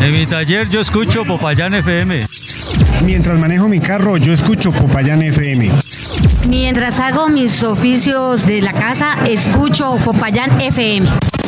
En mi taller yo escucho Popayán FM. Mientras manejo mi carro, yo escucho Popayán FM. Mientras hago mis oficios de la casa, escucho Popayán FM.